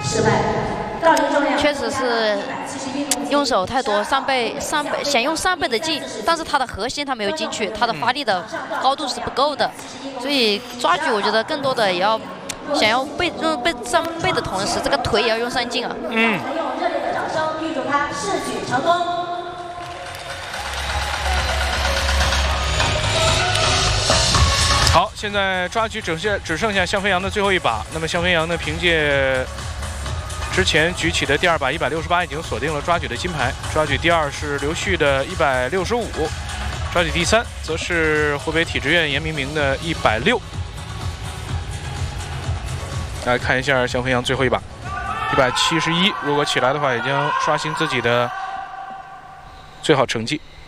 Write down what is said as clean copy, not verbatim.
确实是用手太多，3倍，想用3倍的劲，但是他的核心他没有进去，他的发力的高度是不够的，所以抓举我觉得更多的也要想要上倍的同时，这个腿也要用上劲啊。 用热烈的掌声预祝他试举成功。 好，现在抓举只剩下向飞扬的最后一把。那么向飞扬呢，凭借之前举起的第2把168，已经锁定了抓举的金牌。抓举第2是刘旭的165，抓举第3则是湖北体制院严明明的160。来看一下向飞扬最后一把，171，如果起来的话，也将刷新自己的最好成绩。